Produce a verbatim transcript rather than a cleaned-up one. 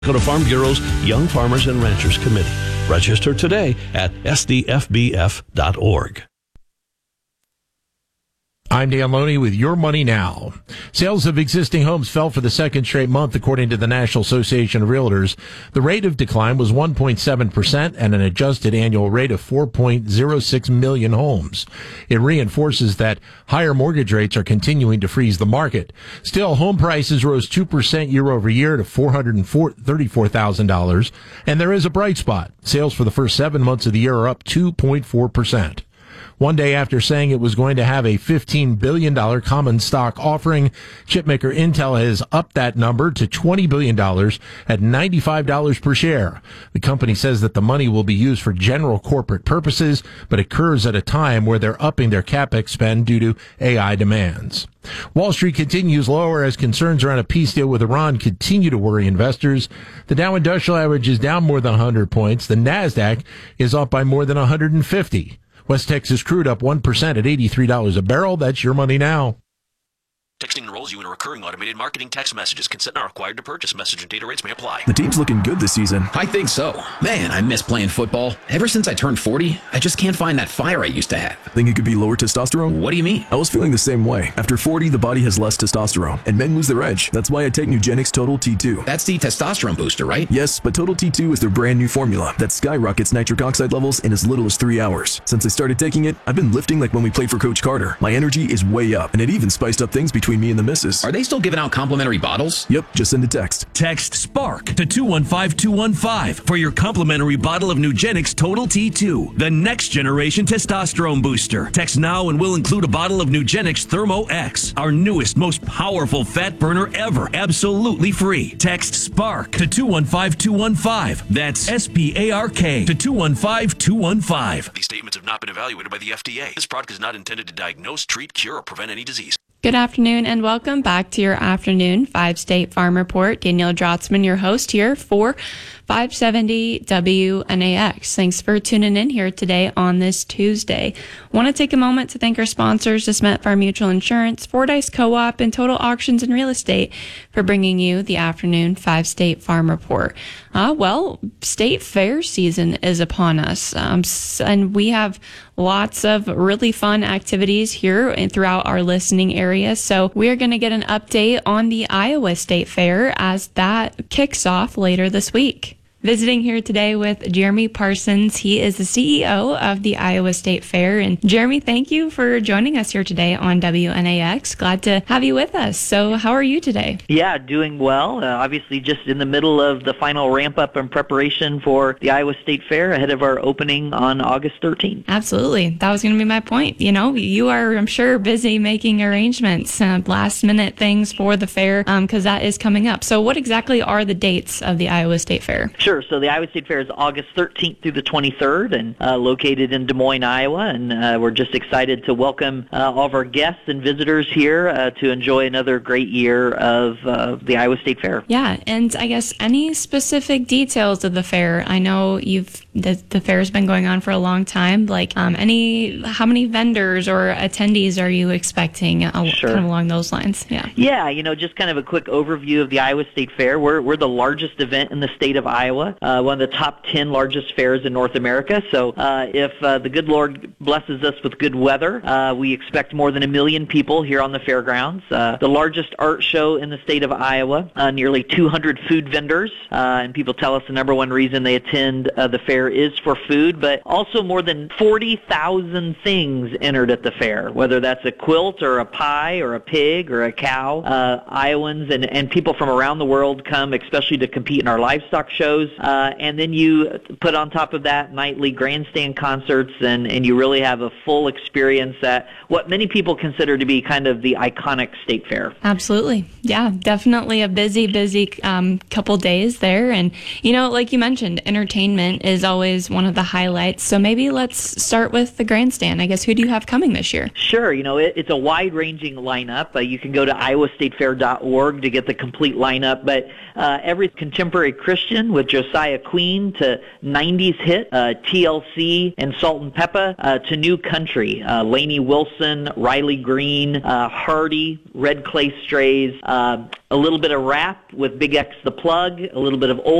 Dakota Farm Bureau's Young Farmers and Ranchers Committee. Register today at S D F B F dot org. I'm Dan Loney with Your Money Now. Sales of existing homes fell for the second straight month, according to the National Association of Realtors. The rate of decline was one point seven percent and an adjusted annual rate of four point oh six million homes. It reinforces that higher mortgage rates are continuing to freeze the market. Still, home prices rose two percent year over year to four hundred thirty-four thousand dollars. And there is a bright spot. Sales for the first seven months of the year are up two point four percent. One day after saying it was going to have a fifteen billion dollars common stock offering, chipmaker Intel has upped that number to twenty billion dollars at ninety-five dollars per share. The company says that the money will be used for general corporate purposes, but occurs at a time where they're upping their capex spend due to A I demands. Wall Street continues lower as concerns around a peace deal with Iran continue to worry investors. The Dow Industrial Average is down more than one hundred points. The NASDAQ is up by more than one hundred fifty. West Texas crude up one percent at eighty-three dollars a barrel. That's Your Money Now. Texting enrolls you in a recurring automated marketing text messages. Consent not required to purchase. Message and data rates may apply. The team's looking good this season. I think so. Man, I miss playing football. Ever since I turned forty, I just can't find that fire I used to have. Think it could be lower testosterone? What do you mean? I was feeling the same way. After forty, the body has less testosterone, and men lose their edge. That's why I take Nugenix Total T two. That's the testosterone booster, right? Yes, but Total T two is their brand new formula that skyrockets nitric oxide levels in as little as three hours. Since I started taking it, I've been lifting like when we played for Coach Carter. My energy is way up, and it even spiced up things between me and the missus. Are they still giving out complimentary bottles? Yep, just send a text. Text SPARK to two one five two one five for your complimentary bottle of Nugenix Total T two, the next generation testosterone booster. Text now and we'll include a bottle of Nugenix Thermo X, our newest, most powerful fat burner ever, absolutely free. Text SPARK to two one five two one five. That's S P A R K to two one five two one five. These statements have not been evaluated by the F D A. This product is not intended to diagnose, treat, cure, or prevent any disease. Good afternoon and welcome back to your afternoon Five State Farm Report. Danielle Drotzman, your host here for five seventy W N A X. Thanks for tuning in here today on this Tuesday. Want to take a moment to thank our sponsors, DeSmet Farm Mutual Insurance, Fordyce Co-op, and Total Auctions and Real Estate for bringing you the afternoon Five State Farm Report. Uh, well, state fair season is upon us, um, and we have lots of really fun activities here and throughout our listening area. So we are going to get an update on the Iowa State Fair as that kicks off later this week. Visiting here today with Jeremy Parsons. He is the C E O of the Iowa State Fair. And Jeremy, thank you for joining us here today on W N A X. Glad to have you with us. So how are you today? Yeah, doing well. Uh, obviously just in the middle of the final ramp up and preparation for the Iowa State Fair ahead of our opening on August thirteenth. Absolutely. That was going to be my point. You know, you are, I'm sure, busy making arrangements, uh, last minute things for the fair because um, that is coming up. So what exactly are the dates of the Iowa State Fair? Sure. So the Iowa State Fair is August thirteenth through the twenty-third and uh, located in Des Moines, Iowa. And uh, we're just excited to welcome uh, all of our guests and visitors here uh, to enjoy another great year of uh, the Iowa State Fair. Yeah, and I guess any specific details of the fair? I know you've the, the fair has been going on for a long time. Like um, any, how many vendors or attendees are you expecting? Uh, sure. Kind of along those lines. Yeah. Yeah, you know, just kind of a quick overview of the Iowa State Fair. We're we're the largest event in the state of Iowa. Uh, one of the top ten largest fairs in North America. So uh, if uh, the good Lord blesses us with good weather, uh, we expect more than a million people here on the fairgrounds. Uh, the largest art show in the state of Iowa, uh, nearly two hundred food vendors. Uh, and people tell us the number one reason they attend uh, the fair is for food, but also more than forty thousand things entered at the fair, whether that's a quilt or a pie or a pig or a cow. Uh, Iowans and, and people from around the world come, especially to compete in our livestock shows. Uh, and then you put on top of that nightly grandstand concerts, and, and you really have a full experience at what many people consider to be kind of the iconic state fair. Absolutely. Yeah, definitely a busy, busy um, couple days there. And, you know, like you mentioned, entertainment is always one of the highlights. So maybe let's start with the grandstand. I guess, who do you have coming this year? Sure. You know, it, it's a wide-ranging lineup. Uh, you can go to iowa state fair dot org to get the complete lineup. But uh, every contemporary Christian with Josiah Queen to nineties hit, uh, T L C and Salt and Peppa, uh, to new country, uh, Lainey Wilson, Riley Green, uh, Hardy, Red Clay Strays, uh, a little bit of rap with Big X the Plug, a little bit of old